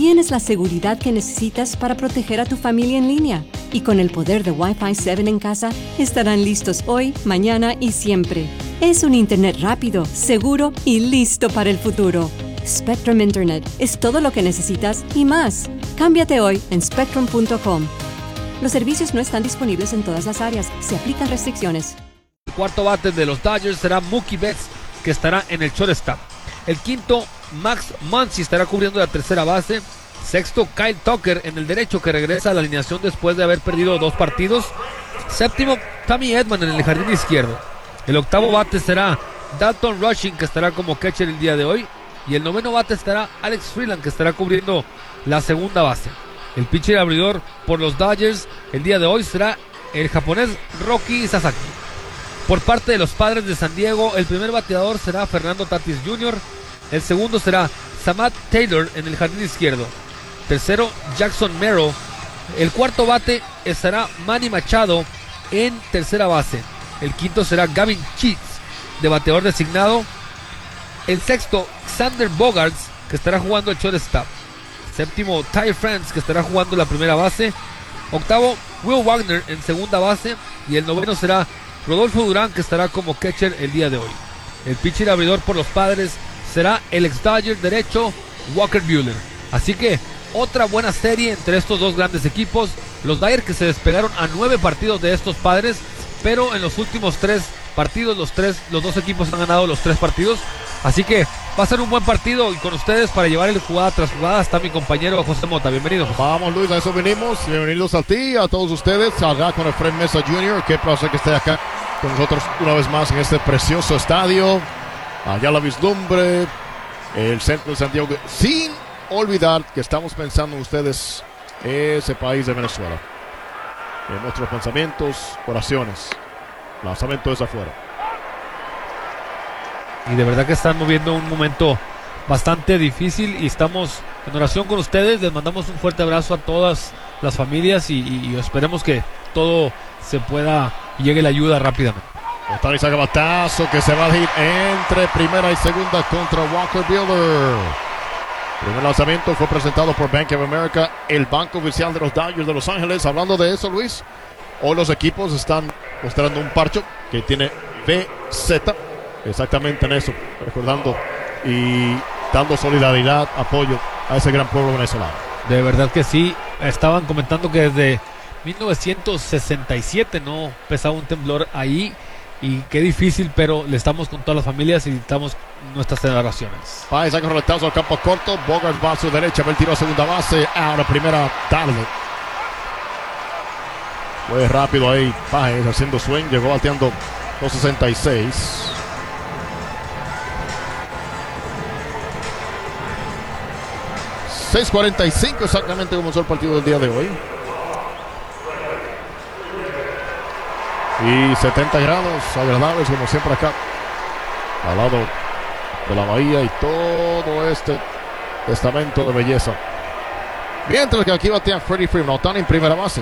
tienes la seguridad que necesitas para proteger a tu familia en línea. Y con el poder de Wi-Fi 7 en casa, estarán listos hoy, mañana y siempre. Es un internet rápido, seguro y listo para el futuro. Spectrum Internet es todo lo que necesitas y más. Cámbiate hoy en spectrum.com. Los servicios no están disponibles en todas las áreas. Se aplican restricciones. El cuarto bate de los Dodgers será Mookie Betts, que estará en el shortstop. El quinto, Max Muncy, estará cubriendo la tercera base. Sexto, Kyle Tucker en el derecho, que regresa a la alineación después de haber perdido 2 partidos. Séptimo, Tommy Edman en el jardín izquierdo. El octavo bate será Dalton Rushing, que estará como catcher el día de hoy. Y el noveno bate estará Alex Freeland, que estará cubriendo la segunda base. El pitcher abridor por los Dodgers el día de hoy será el japonés Roki Sasaki. Por parte de los Padres de San Diego, el primer bateador será Fernando Tatis Jr., el segundo será Samad Taylor en el jardín izquierdo. Tercero, Jackson Merrill. El cuarto bate estará Manny Machado en tercera base. El quinto será Gavin Cheats, de bateador designado. El sexto, Xander Bogaerts, que estará jugando el shortstop. Séptimo, Ty France, que estará jugando la primera base. Octavo, Will Wagner en segunda base. Y el noveno será Rodolfo Durán, que estará como catcher el día de hoy. El pitcher abridor por los Padres será el ex-Dodger derecho Walker Buehler. Así que otra buena serie entre estos dos grandes equipos. Los Dodgers, que se despegaron a 9 partidos de estos Padres, pero en los últimos 3 partidos los dos equipos han ganado los 3 partidos. Así que va a ser un buen partido, y con ustedes para llevar el jugada tras jugada está mi compañero José Mota. Bienvenido, José. Vamos, Luis, a eso venimos. Bienvenidos a ti, a todos ustedes, acá con Efraín Mesa Jr. Qué placer que esté acá con nosotros una vez más en este precioso estadio. Allá la vislumbre, el centro de San Diego, sin olvidar que estamos pensando en ustedes, ese país de Venezuela. En nuestros pensamientos, oraciones. Lanzamiento desde afuera. Y de verdad que están moviendo un momento bastante difícil y estamos en oración con ustedes. Les mandamos un fuerte abrazo a todas las familias y esperemos que todo se pueda y llegue la ayuda rápidamente. Otani saca batazo que se va a ir entre primera y segunda contra Walker Buehler. Primer lanzamiento fue presentado por Bank of America, el banco oficial de los Dodgers de Los Ángeles. Hablando de eso, Luis, hoy los equipos están mostrando un parche que tiene BZ, exactamente en eso, recordando y dando solidaridad, apoyo a ese gran pueblo venezolano. De verdad que sí, estaban comentando que desde 1967 no pesaba un temblor ahí. Y qué difícil, pero le estamos con todas las familias y estamos nuestras oraciones. Páez saca un roletazo al campo corto. Bogaerts va a su derecha, ve el tiro a segunda base. Ahora primera tarde. Fue rápido ahí Páez haciendo swing. Llegó bateando 266. $6:45 exactamente comenzó el partido del día de hoy. Y 70 grados agradables como siempre acá al lado de la bahía y todo este testamento de belleza. Mientras que aquí batea Freddie Freeman. Otani en primera base.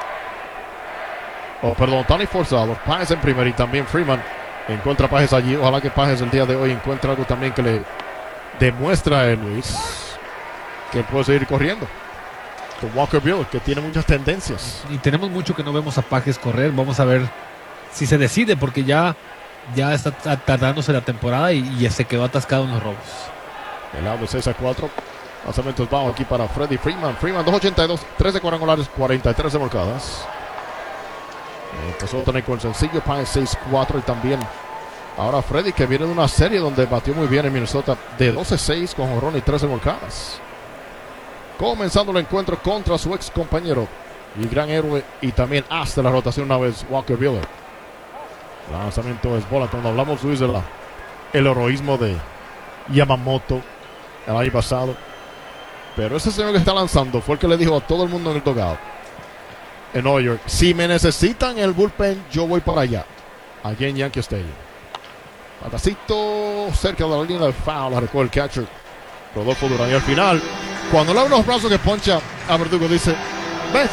Otani forzado. Páez en primera y también Freeman encuentra Páez allí. Ojalá que Páez el día de hoy encuentre algo también que le demuestra a Luis que puede seguir corriendo. Walker Buehler, que tiene muchas tendencias. Y tenemos mucho que no vemos a Páez correr. Vamos a ver si se decide, porque ya está tardándose la temporada y se quedó atascado en los robos. El lado 6-4. Lanzamientos bajos aquí para Freddie Freeman. Freeman 2.82, 13 cuadrangulares, 43 remolcadas. Empezó a tener con el sencillo. Páez 6-4 y también ahora Freddie, que viene de una serie donde batió muy bien en Minnesota de 12-6 con jonrón y 3 remolcadas. Comenzando el encuentro contra su ex compañero y gran héroe y también hasta la rotación una vez, Walker Buehler. El lanzamiento es bola. Cuando hablamos, Luis, del heroísmo de Yamamoto el año pasado, pero ese señor que está lanzando fue el que le dijo a todo el mundo en el dugout en Nueva York: si me necesitan en el bullpen, yo voy para allá, aquí en Yankee Stadium. Patacito cerca de la línea de foul, la recoge el catcher Rodolfo Durán, y al final, cuando le abre los brazos que poncha a Verdugo, dice: ¿ves?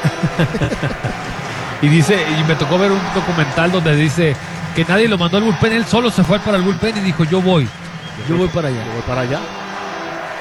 Y me tocó ver un documental donde dice que nadie lo mandó al bullpen, él solo se fue para el bullpen y dijo: yo voy para allá. Yo voy para allá.